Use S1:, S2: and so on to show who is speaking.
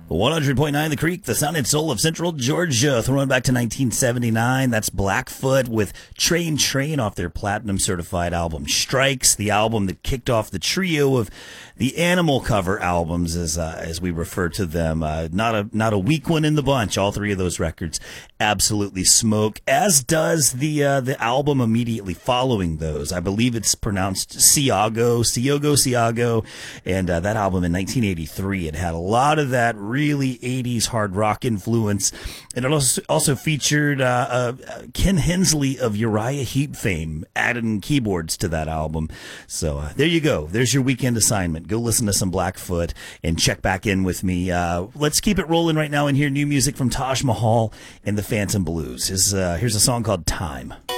S1: 100.9 The Creek, the sound and soul of Central Georgia. Throwing back to 1979, that's Blackfoot with Train off their platinum certified album Strikes, the album that kicked off the trio of the Animal cover albums, as we refer to them. Not a weak one in the bunch. All three of those records absolutely smoke, as does the album immediately following those. I believe it's pronounced Siago, and that album in 1983, it had a lot of that really 80s hard rock influence. And it also featured Ken Hensley of Uriah Heep fame adding keyboards to that album. So there you go. There's your weekend assignment. Go listen to some Blackfoot and check back in with me. Let's keep it rolling right now and hear new music from Taj Mahal and the Phantom Blues. Here's a song called Time.